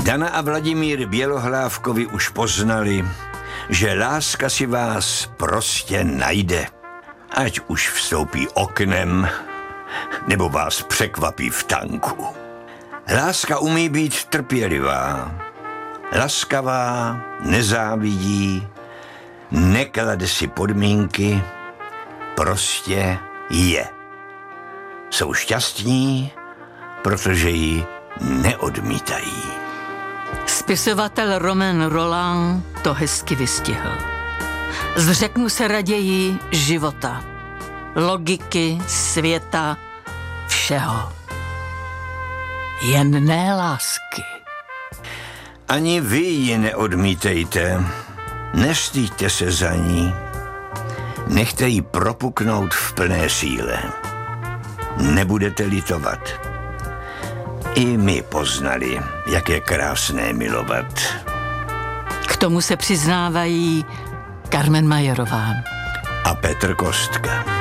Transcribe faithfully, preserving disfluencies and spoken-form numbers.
Dana a Vladimír Bělohlávkovi už poznali, že láska si vás prostě najde. Ať už vstoupí oknem, nebo vás překvapí v tanku. Láska umí být trpělivá, laskavá, nezávidí, neklade si podmínky, prostě je. Jsou šťastní, protože ji neodmítají. Spisovatel Romain Rolland to hezky vystihl. Zřeknu se raději života, logiky, světa, všeho. Jen ne lásky. Ani vy ji neodmítejte, nestýďte se za ní, nechte ji propuknout v plné síle. Nebudete litovat. I my poznali, jak je krásné milovat. K tomu se přiznávají Carmen Majerová A Petr Kostka.